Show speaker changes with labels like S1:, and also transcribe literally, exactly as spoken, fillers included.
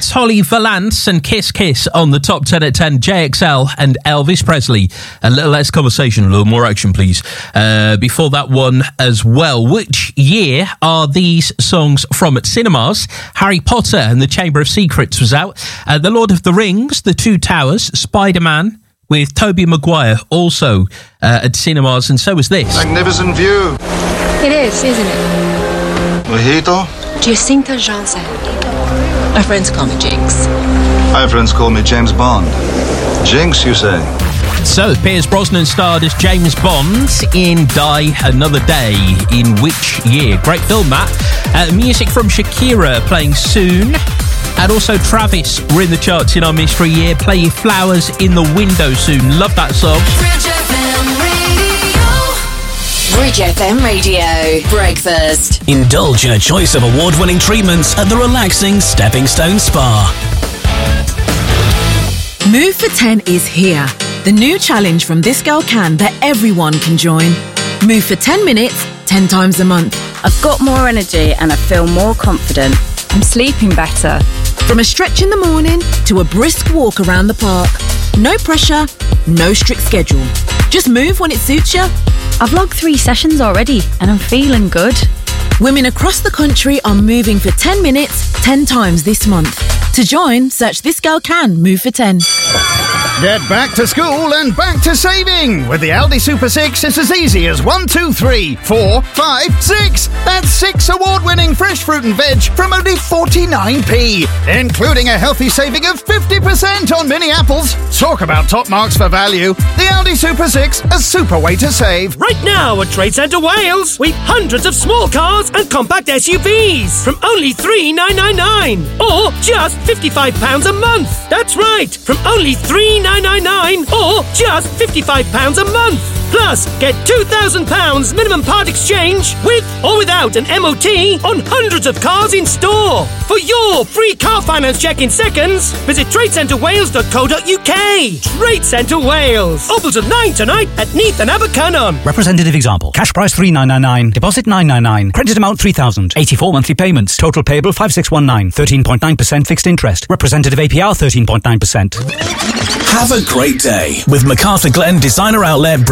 S1: That's Holly Valance and Kiss Kiss on the top ten at ten. J X L and Elvis Presley. A little less conversation, a little more action, please. Uh, before that one as well, which year are these songs from at cinemas? Harry Potter and the Chamber of Secrets was out. Uh, the Lord of the Rings, The Two Towers, Spider-Man with Tobey Maguire also uh, at cinemas, and so was this.
S2: Magnificent view.
S3: It is, isn't it?
S2: Mojito.
S3: Jacinta Johnson.
S4: My friends call me Jinx.
S2: My friends call me James Bond. Jinx, you say?
S1: So, Pierce Brosnan starred as James Bond in Die Another Day. In which year? Great film, Matt. Uh, music from Shakira playing Soon. And also Travis were in the charts in our mystery year. Play Your Flowers in the Window Soon. Love that song.
S5: Bridge F M Radio. Breakfast.
S6: Indulge in a choice of award-winning treatments at the relaxing Stepping Stone Spa.
S7: Move for ten is here. The new challenge from This Girl Can that everyone can join. Move for ten minutes, ten times a month.
S8: I've got more energy and I feel more confident. I'm sleeping better.
S7: From a stretch in the morning to a brisk walk around the park. No pressure, no strict schedule. Just move when it suits you.
S8: I've logged three sessions already and I'm feeling good.
S7: Women across the country are moving for ten minutes, ten times this month. To join, search This Girl Can Move for ten.
S9: Get back to school and back to saving. With the Aldi Super six, it's as easy as one, two, three, four, five, six. That's six award-winning fresh fruit and veg from only forty-nine p, including a healthy saving of fifty percent on mini apples. Talk about top marks for value. The Aldi Super six, a super way to save.
S10: Right now at Trade Centre Wales, we've hundreds of small cars and compact S U Vs from only three thousand nine hundred ninety-nine or just fifty-five pounds a month. That's right, from only three thousand nine hundred ninety-nine or just fifty-five pounds a month. Plus, get two thousand pounds minimum part exchange with or without an M O T on hundreds of cars in store. For your free car finance check in seconds, visit trade centre wales dot co dot uk. Trade Centre Wales. Open till nine tonight at Neath and Abercynon.
S11: Representative example. Cash price three thousand nine hundred ninety-nine. Deposit nine hundred ninety-nine. Credit amount three thousand. eighty-four monthly payments. Total payable five thousand six hundred nineteen. thirteen point nine percent fixed interest. Representative A P R thirteen point nine percent.
S6: Have a great day with MacArthur Glen Designer Outlet.